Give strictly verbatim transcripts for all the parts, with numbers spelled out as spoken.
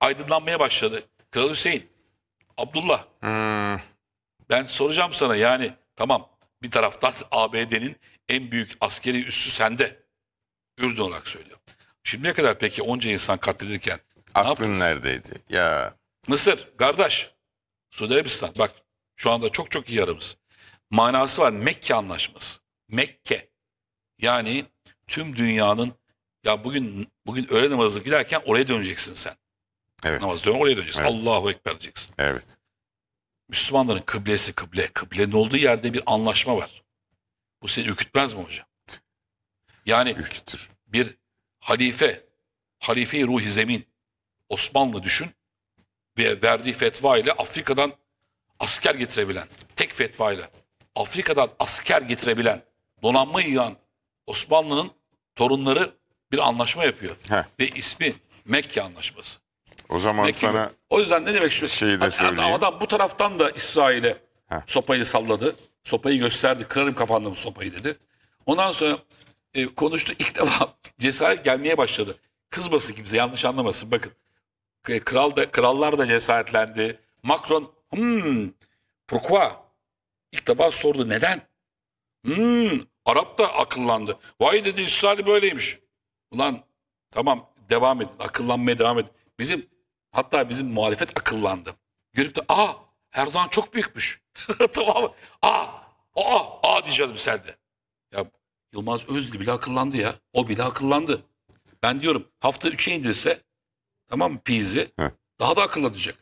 aydınlanmaya başladı. Kral Hüseyin, Abdullah. Hmm, Ben soracağım sana, yani tamam, bir taraftan A B D'nin en büyük askeri üssü sende. Ürdün olarak söylüyorum. Şimdiye kadar peki onca insan katledilirken ne aklın yaptınız? neredeydi? Ya Mısır, kardeş. Suudi Arabistan. Bak, şu anda çok çok iyi aramız. Manası var, Mekke Anlaşması. Mekke. Yani tüm dünyanın, ya bugün bugün öğle namazı giderken oraya döneceksin sen. evet. Namaz dön, oraya döneceksin. Evet. Allahu Ekber diyeceksin. Evet. Müslümanların kıblesi kıble. Kıblenin olduğu yerde bir anlaşma var. Bu seni ürkütmez mi hocam? Yani Ürkütür. bir halife, halife-i ruhi zemin, Osmanlı düşün ve verdiği fetva ile Afrika'dan asker getirebilen, tek fetva ile Afrika'dan asker getirebilen, donanma yığan Osmanlı'nın torunları bir anlaşma yapıyor. Heh. Ve ismi Mekke Anlaşması. O zaman Mekke. sana O yüzden ne demek istiyorsun? şeyi de söyleyeyim. Adam bu taraftan da İsrail'e Heh. sopayı salladı. Sopayı gösterdi. Kırarım kafanda bu sopayı dedi. Ondan sonra e, konuştu. İlk defa cesaret gelmeye başladı. Kızmasın kimse, yanlış anlamasın. Bakın. E, Kral da, krallar da cesaretlendi. Macron hmm, pourquoi? İlk defa sordu. Neden? Hmm, Arap da akıllandı. Vay dedi, İsrail böyleymiş. Ulan tamam, devam edin. Akıllanmaya devam edin. Bizim, hatta bizim muhalefet akıllandı. Görüp de aa, Erdoğan çok büyükmüş. Tamam mı? Aa, aa, aa diyeceğim sen de. Ya Yılmaz Özdil bile akıllandı ya. O bile akıllandı. Ben diyorum hafta üçe indirse, tamam mı, Pizi Heh. daha da akıllanacak.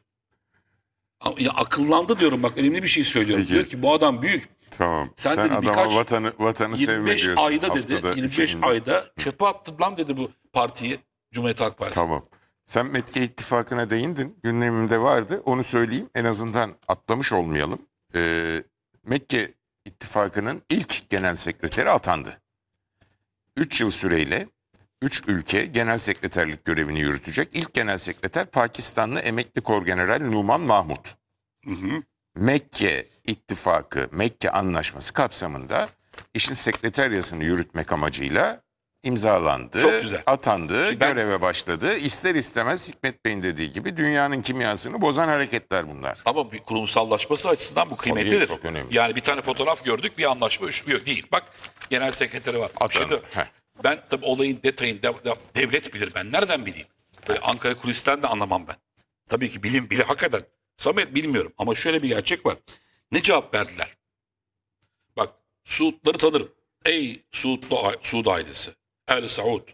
Ya akıllandı diyorum, bak önemli bir şey söylüyorum. Peki. Diyor ki bu adam büyük. Tamam. Sen Sen, dedi adama birkaç- vatanı vatanı sevme yirmi beş diyorsun. ayda dedi, Haftada yirmi üçe beş indir. ayda çöpe attı lan dedi bu partiyi, Cumhuriyet Halk Partisi. Tamam. Sen Mekke İttifakı'na değindin. Gündemimde vardı. Onu söyleyeyim. En azından atlamış olmayalım. Ee, Mekke İttifakı'nın ilk genel sekreteri atandı. Üç yıl süreyle üç ülke genel sekreterlik görevini yürütecek. İlk genel sekreter Pakistanlı emekli Korgeneral Numan Mahmut. Hı hı. Mekke İttifakı, Mekke Anlaşması kapsamında işin sekreteryasını yürütmek amacıyla imzalandı, Çok güzel. atandı, Şimdi ben- göreve başladı. İster istemez Hikmet Bey'in dediği gibi dünyanın kimyasını bozan hareketler bunlar. Ama bir kurumsallaşması açısından bu kıymetlidir. çok önemli. Yani bir tane fotoğraf gördük, bir anlaşma üşümüyor değil. Bak, genel sekreteri var. Atandı. Şimdi Heh. ben tabii olayın detayını dev- dev- devlet bilir, ben nereden bileyim? Böyle Ankara kulisten de anlamam ben. Tabii ki bilim bile hakikaten. Samet bilmiyorum ama şöyle bir gerçek var. Ne cevap verdiler? Bak, Suudları tanırım. Ey Suudlu, Suud ailesi. Ehl-i Saud.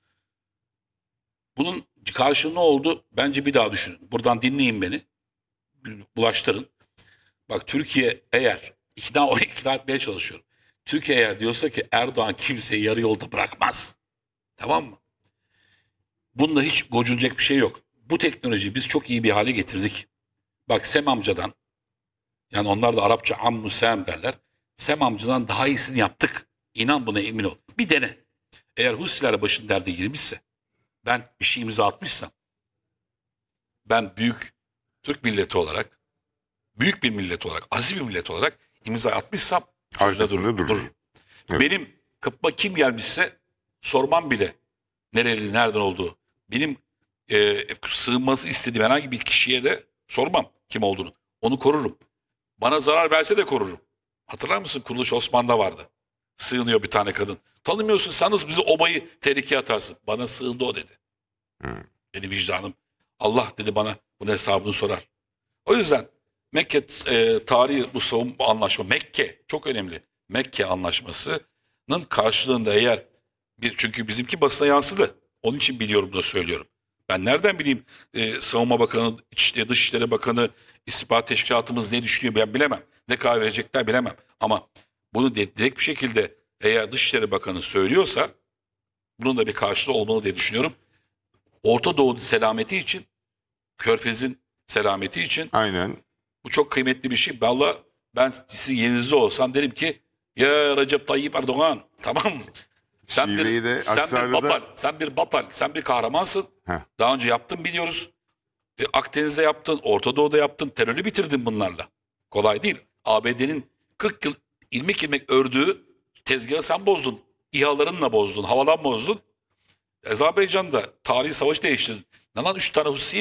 Bunun karşılığı ne oldu? Bence bir daha düşünün. Buradan dinleyin beni. Bulaştırın. Bak, Türkiye eğer ikna, o ikna etmeye çalışıyorum. Türkiye eğer diyorsa ki Erdoğan kimseyi yarı yolda bırakmaz. Tamam mı? Bunda hiç gocunacak bir şey yok. Bu teknolojiyi biz çok iyi bir hale getirdik. Bak, Sem amcadan, yani onlar da Arapça ammu sem derler. Sem amcadan daha iyisini yaptık. İnan, buna emin ol. Bir dene. Eğer Husiler başın derde girmişse, ben bir şey imza atmışsam, ben büyük Türk milleti olarak, büyük bir millet olarak, aziz bir millet olarak imza atmışsam sözde Arkasında dururum. durur. dururum. Evet. Benim kapıma kim gelmişse sormam bile nereli, nereden olduğu. Benim e, sığınması istediğim herhangi bir kişiye de sormam kim olduğunu. Onu korurum. Bana zarar verse de korurum. Hatırlar mısın? Kuruluş Osman'da vardı. Sığınıyor bir tane kadın. Tanımıyorsun, sen nasıl bizi obayı tehlikeye atarsın? Bana sığındı o dedi. Hmm. Benim vicdanım. Allah dedi bana bunun hesabını sorar. O yüzden Mekke e, tarihi, bu savunma anlaşma, Mekke çok önemli. Mekke anlaşmasının karşılığında eğer bir, çünkü bizimki basına yansıdı. Onun için biliyorum da söylüyorum. Ben nereden bileyim e, Savunma Bakanı, İçişleri, Dışişleri Bakanı, İstihbarat Teşkilatımız ne düşünüyor ben bilemem. Ne karar verecekler bilemem. Ama bunu de, direkt bir şekilde eğer Dışişleri Bakanı söylüyorsa bunun da bir karşılığı olmalı diye düşünüyorum. Orta Doğu'nun selameti için, Körfez'in selameti için Aynen. bu çok kıymetli bir şey. Vallahi ben sizin yerinizde olsam derim ki ya Recep Tayyip Erdoğan, tamam mı? Sen Şiveyi de sen bir Aksaray'da- batal, sen bir batal, sen bir kahramansın. Heh. Daha önce yaptın biliyoruz. E, Akdeniz'de yaptın, Orta Doğu'da yaptın, terörü bitirdin bunlarla. Kolay değil. A B D'nin kırk yıl ilmek ilmek ördüğü tezgahı sen bozdun. İHA'larınla bozdun, havadan bozdun. Azerbaycan'da tarihi savaş değiştirdin. Ne lan, üç tane Husi mi?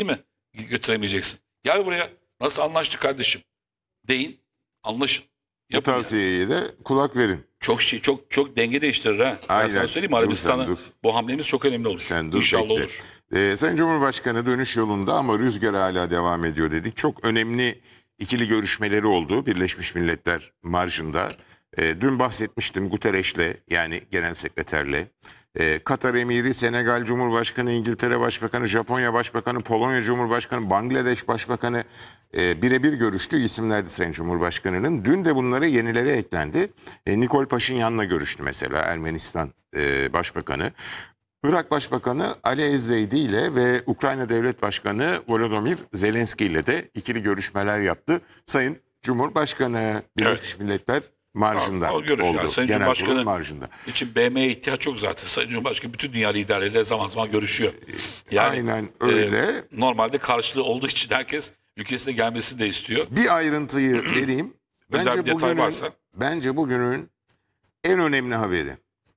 götüremeyeceksin. Gel buraya. Nasıl anlaştık kardeşim? Deyin. Anlaşın. Bu Yapın yani. tavsiyeye de kulak verin. Çok şey, çok çok denge değiştirir ha. Ben Aynen. sana söyleyeyim Dur Arabistan'a sen, dur. bu hamlemiz çok önemli olur. Sen dur, İnşallah bekle. olur. Ee, Sayın Cumhurbaşkanı dönüş yolunda ama rüzgar hala devam ediyor dedik. Çok önemli ikili görüşmeleri oldu Birleşmiş Milletler marjında. Ee, dün bahsetmiştim Guterres'le, yani genel sekreterle. Ee, Katar Emiri, Senegal Cumhurbaşkanı, İngiltere Başbakanı, Japonya Başbakanı, Polonya Cumhurbaşkanı, Bangladeş Başbakanı e, birebir görüştüğü isimlerdi Sayın Cumhurbaşkanı'nın. Dün de bunlara yenileri eklendi. E, Nikol Paşinyan'la görüştü mesela Ermenistan e, Başbakanı. Irak Başbakanı Ali Ezzeydi ile ve Ukrayna Devlet Başkanı Volodymyr Zelenski ile de ikili görüşmeler yaptı. Sayın Cumhurbaşkanı Birleşmiş Milletler marjında O- o görüş oldu. yani. Sayın Genel Cumhurbaşkanı- kurul marjında. için B M'ye ihtiyaç yok zaten. Sayın Cumhurbaşkanı bütün dünya liderleriyle zaman zaman görüşüyor. Yani, Aynen öyle. e, normalde karşılığı olduğu için herkes ülkesine gelmesini de istiyor. Bir ayrıntıyı vereyim. Özel Bence bir detay bugünün, varsa. bence bugünün en önemli haberi.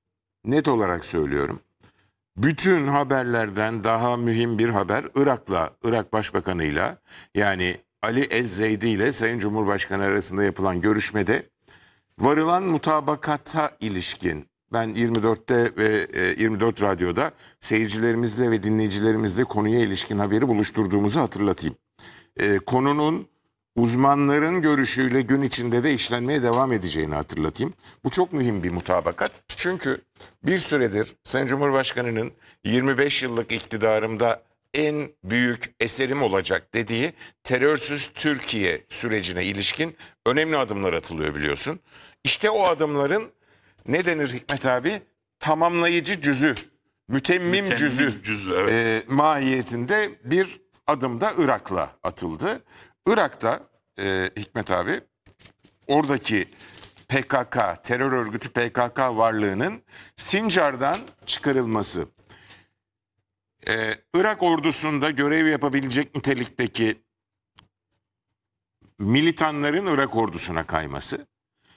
Net olarak söylüyorum. Bütün haberlerden daha mühim bir haber Irak'la, Irak Başbakanı'yla, yani Ali Ezzeydi ile Sayın Cumhurbaşkanı arasında yapılan görüşmede varılan mutabakata ilişkin, ben yirmi dörtte ve e, yirmi dört Radyo'da seyircilerimizle ve dinleyicilerimizle konuya ilişkin haberi buluşturduğumuzu hatırlatayım. E, konunun uzmanların görüşüyle gün içinde de işlenmeye devam edeceğini hatırlatayım. Bu çok mühim bir mutabakat. Çünkü bir süredir Sayın Cumhurbaşkanı'nın yirmi beş yıllık iktidarımda en büyük eserim olacak dediği terörsüz Türkiye sürecine ilişkin önemli adımlar atılıyor biliyorsun. İşte o adımların ne denir Hikmet abi? Tamamlayıcı cüzü, mütemmim, Mütemmim cüzü, cüzü, evet. e, mahiyetinde bir adım da Irak'la atıldı. Irak'ta e, Hikmet abi oradaki P K K, terör örgütü P K K varlığının Sincar'dan çıkarılması, e, Irak ordusunda görev yapabilecek nitelikteki militanların Irak ordusuna kayması,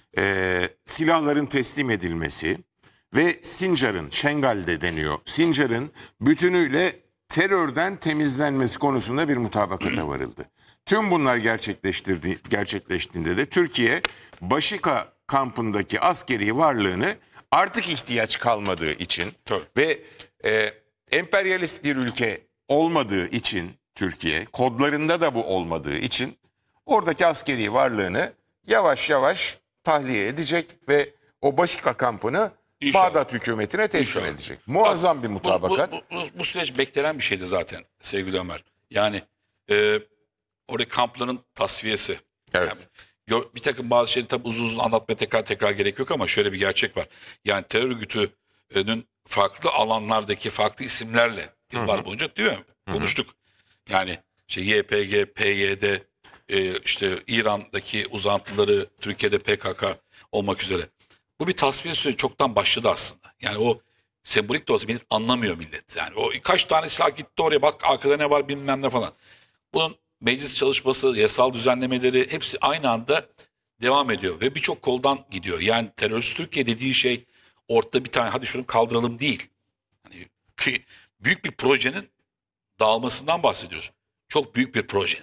e, silahların teslim edilmesi ve Sincar'ın, Şengal'de deniyor, Sincar'ın bütünüyle terörden temizlenmesi konusunda bir mutabakata varıldı. Tüm bunlar gerçekleştirdi, gerçekleştiğinde de Türkiye Başika kampındaki askeri varlığını artık ihtiyaç kalmadığı için Tabii. ve e, emperyalist bir ülke olmadığı için Türkiye, kodlarında da bu olmadığı için oradaki askeri varlığını yavaş yavaş tahliye edecek ve o Başika kampını İnşallah. Bağdat hükümetine teslim İnşallah. edecek. Muazzam bir Bu- mutabakat. Bu, bu, bu, bu süreç beklenen bir şeydi zaten sevgili Ömer. Yani e, orada kampların tasfiyesi. Evet. Yani, gö- bir takım bazı şeyleri tabii uzun uzun anlatmaya tekrar tekrar gerek yok ama şöyle bir gerçek var. Yani terör örgütünün farklı alanlardaki farklı isimlerle yıllar boyunca değil mi? Konuştuk. Yani işte Y P G, P Y D, e, işte İran'daki uzantıları, Türkiye'de P K K olmak üzere. Bu bir tasfiye süreci çoktan başladı aslında. Yani o sembolik de olsa millet anlamıyor millet. Yani o kaç tane silah gitti oraya bak arkada ne var bilmem ne falan. Bunun meclis çalışması, yasal düzenlemeleri hepsi aynı anda devam ediyor ve birçok koldan gidiyor. Yani terörist Türkiye dediği şey ortada bir tane hadi şunu kaldıralım değil. Hani ki büyük bir projenin dağılmasından bahsediyoruz. Çok büyük bir projenin.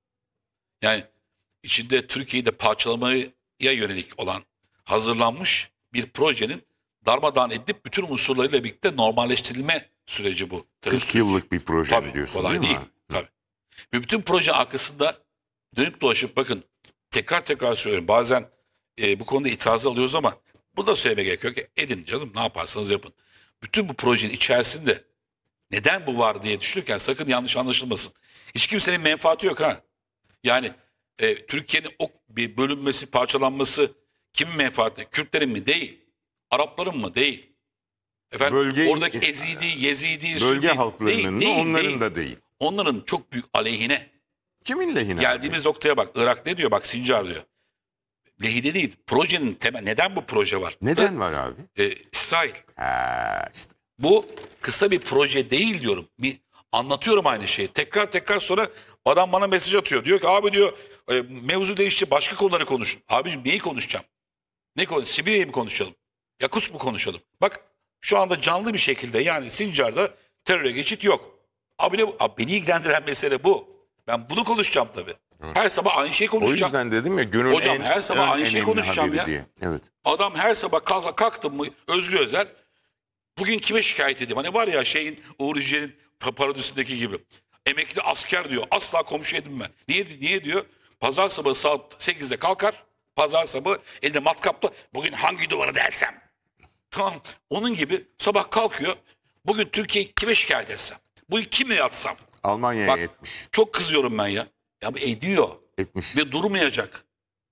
Yani içinde Türkiye'yi de parçalamaya yönelik olan hazırlanmış bir projenin darmadağın edilip bütün unsurlarıyla birlikte normalleştirilme süreci bu. kırk yıllık bir proje Tabii, mi diyorsun kolay değil, değil. mi? Tabii. Ve bütün proje arkasında dönüp dolaşıp bakın tekrar tekrar söylüyorum. Bazen e, bu konuda itiraz alıyoruz ama burada söylemeye gerek yok ki edin canım ne yaparsanız yapın. Bütün bu projenin içerisinde neden bu var diye düşünürken sakın yanlış anlaşılmasın. Hiç kimsenin menfaati yok ha. Yani e, Türkiye'nin o bir bölünmesi, parçalanması kimin menfaati? Kürtlerin mi? Değil. Arapların mı? Değil. Efendim, Bölge- oradaki Ezidi, Yezidi, Bölge Sünni- halklarının mı, değil, değil, onların değil. da değil. Onların çok büyük aleyhine. Kimin lehine? Geldiğimiz noktaya bak. Irak ne diyor? Bak Sincar diyor. Lehine değil. Projenin temel. Neden bu proje var? Neden var abi? Ee, İsrail. Ha işte. Bu kısa bir proje değil diyorum. Bir anlatıyorum aynı şeyi. Tekrar tekrar sonra adam bana mesaj atıyor. Diyor ki abi diyor e, mevzu değişti. Başka konuları konuşun. Abicim neyi konuşacağım? Ne konu? Sibirya'yı mı konuşalım? Yakut mu konuşalım? Bak şu anda canlı bir şekilde yani Sincar'da teröre geçit yok. Abi, ne, bu? Abi beni ilgilendiren mesele bu. Ben bunu konuşacağım tabii. Her sabah aynı şeyi konuşacağım. O yüzden dedim ya günün Hocam, en, her sabah en aynı şeyi önemli konuşacağım haberi ya. diye. Evet. Adam her sabah kalk, kalktım mı Özgür Özel bugün kime şikayet edeyim? Hani var ya şeyin Uğur Yücel'in parodisindeki gibi. Emekli asker diyor. Asla komşu edinme. Niye, niye diyor? Pazar sabahı saat sekizde kalkar. Pazar sabahı elinde matkapla bugün hangi duvara dersem. Tamam. Onun gibi sabah kalkıyor. Bugün Türkiye'yi kime şikayet etsem? Bugün kimle yatsam? Almanya'ya Bak, etmiş. çok kızıyorum ben ya. Ya bu ediyor. Etmiş. Ve durmayacak.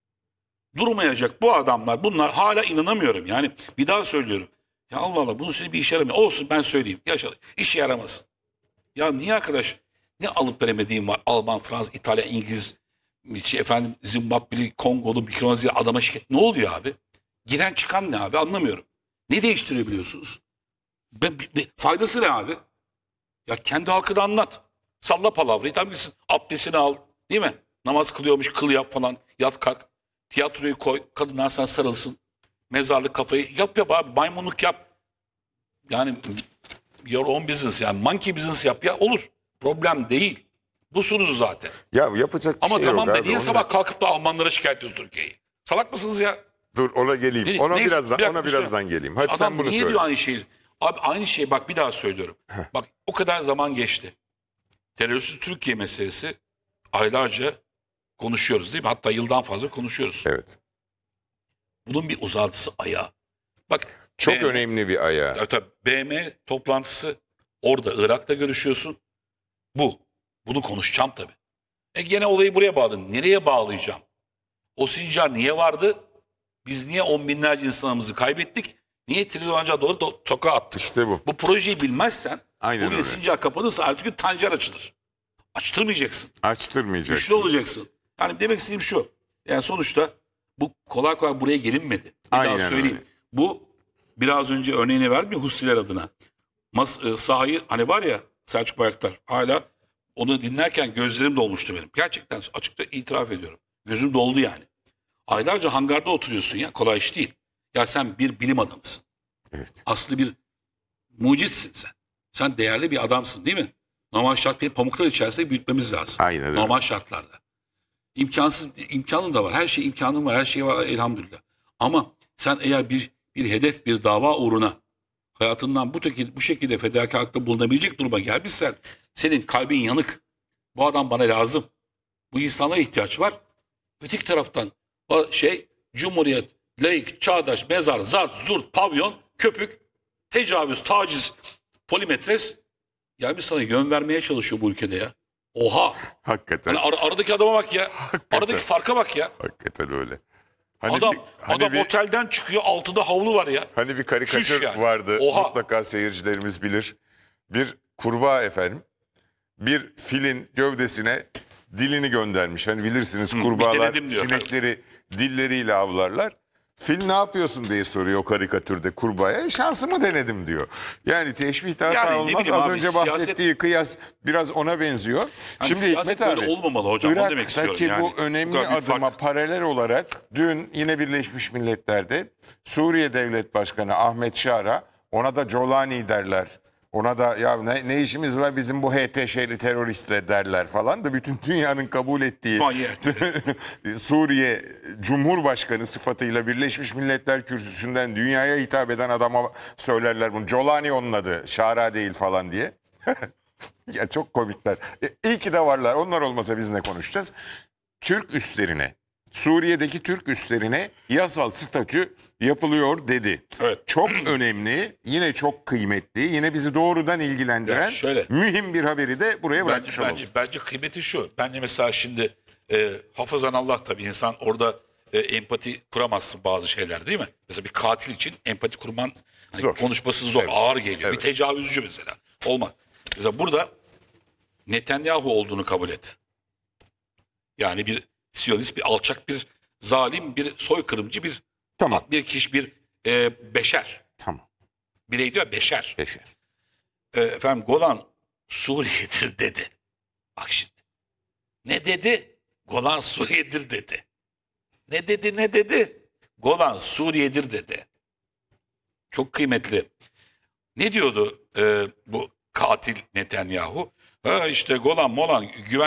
Durmayacak bu adamlar. Bunlar hala inanamıyorum. Yani bir daha söylüyorum. Ya Allah Allah bunun size bir işe yaramıyor. Olsun ben söyleyeyim. Yaşa, işe yaramasın. Ya niye arkadaş? Ne alıp veremediğim var? Alman, Fransız, İtalya, İngiliz, şey, efendim Zimbabweli, Kongolu, Mikronezya adama şikayet. Ne oluyor abi? Giren çıkan ne abi? Anlamıyorum. Ne değiştiriyor biliyorsunuz? Ben, bir- bir- faydası ne abi? Ya kendi halkını anlat. Salla palavrayı. Tabii bilirsin. Abdestini al. Değil mi? Namaz kılıyormuş, kıl yap falan. Yat kalk. Tiyatroyu koy. Kadınlar sana sarılsın. Mezarlık kafayı. Yap yap abi. Maymunluk yap. Yani your own business yani. Monkey business yap ya. Olur. Problem değil. Busunuz zaten. Ya yapacak bir Ama şey tamam yok da abi. niye Onu sabah da- kalkıp da Almanlara şikayet ediyoruz Türkiye'yi? Salak mısınız ya? Dur ona geleyim. Ne- Ona neyse, birazdan bir dakika, ona bir şey- birazdan geleyim. Hadi Adam sen bunu niye söyle. diyor aynı şeyi? Abi aynı şey bak bir daha söylüyorum. Bak o kadar zaman geçti. Terörsüz Türkiye meselesi aylarca konuşuyoruz değil mi? Hatta yıldan fazla konuşuyoruz. Evet. Bunun bir uzantısı ayağı. Bak Çok B M önemli bir ayağı. Ya tabii B M toplantısı orada Irak'ta görüşüyorsun. Bu. Bunu konuşacağım tabii. E gene olayı buraya bağladın. Nereye bağlayacağım? O Sincar niye vardı? Biz niye on binlerce insanımızı kaybettik? Niye trilyonca doları do- toka attık? İşte bu. Bu projeyi bilmezsen Aynen bugün öyle. Sincar kapanırsa artık gün Tancar açılır. Açtırmayacaksın. Açtırmayacaksın. Güçlü olacaksın. Yani demek istediğim şu. Yani sonuçta bu kolay kolay buraya gelinmedi. Bir Aynen daha söyleyeyim. öyle. Bu biraz önce örneğini verdim ya Hussiler adına. Mas, e, sahayı hani var ya Selçuk Bayraktar hala onu dinlerken gözlerim dolmuştu benim. Gerçekten açıkça itiraf ediyorum. Gözüm doldu yani. Aylarca hangarda oturuyorsun ya kolay iş değil. Ya sen bir bilim adamısın. Evet. Aslı bir mucitsin sen. Sen değerli bir adamsın değil mi? Normal şart bir pamuklar içerisinde büyütmemiz lazım. Aynen öyle. Normal şartlarda. İmkansız, imkanın da var. Her şey imkanın var. Her şey var elhamdülillah. Ama sen eğer bir bir hedef, bir dava uğruna hayatından bu şekilde, bu şekilde fedakarlıkta bulunabilecek duruma gelmişsen senin kalbin yanık. Bu adam bana lazım. Bu insanlara ihtiyaç var. Öteki taraftan o şey Cumhuriyet, laik, çağdaş, mezar, zart, zurt, pavyon, köpük, tecavüz, taciz, polimetres yani sana yön vermeye çalışıyor bu ülkede ya. Oha! Hakikaten. Hani ar- aradaki adama bak ya. Hakikaten. Aradaki farka bak ya. Hakikaten öyle. Hani adam bir, hani adam bir, otelden çıkıyor altında havlu var ya. hani bir karikatür Şuş yani. vardı. Oha. Mutlaka seyircilerimiz bilir. Bir kurbağa efendim. Bir filin gövdesine dilini göndermiş. Hani bilirsiniz kurbağalar denedim diyor. sinekleri dilleriyle avlarlar. Fil ne yapıyorsun diye soruyor o karikatürde kurbağaya. Şansımı denedim diyor. Yani teşbih hata Yani ne olmaz. bileyim Az abi, önce siyaset- bahsettiği kıyas biraz ona benziyor. Hani Şimdi siyaset Hikmet böyle abi olmamalı hocam, onu demek istiyorum Irak'taki yani. bu önemli Bu kadar büyük adıma fark. paralel olarak dün yine Birleşmiş Milletler'de Suriye Devlet Başkanı Ahmet Şara, ona da Colani derler. Ona da ya ne, ne işimiz var bizim bu H T Ş'li teröristler derler falan da bütün dünyanın kabul ettiği Manyak. Suriye Cumhurbaşkanı sıfatıyla Birleşmiş Milletler kürsüsünden dünyaya hitap eden adama söylerler bunu. Colani onun adı, Şara değil falan diye. Ya çok komikler. E, iyi ki de varlar. Onlar olmasa biz ne konuşacağız? Türk üslerine, Suriye'deki Türk üslerine yasal statü yapılıyor dedi. Evet. Çok önemli, yine çok kıymetli, yine bizi doğrudan ilgilendiren Ya şöyle. mühim bir haberi de buraya Bence, bırakmış olalım. bence, bence kıymeti şu. Bence mesela şimdi e, hafızan Allah tabii insan orada e, empati kuramazsın bazı şeyler değil mi? Mesela bir katil için empati kurman hani Zor. konuşması zor, Evet. ağır geliyor. Bir Evet. tecavüzcü mesela. Olmaz. Mesela burada Netanyahu olduğunu kabul et. Yani bir Siyonist, bir alçak, bir zalim, bir soykırımcı, bir Tamam. bir kişi, bir e, beşer. Tamam. Birey diyor beşer. Beşer. E, efendim Golan Suriye'dir dedi. Bak şimdi. Ne dedi? Golan Suriye'dir dedi. Ne dedi ne dedi? Golan Suriye'dir dedi. Çok kıymetli. Ne diyordu e, bu katil Netanyahu? Ha işte Golan Molan güven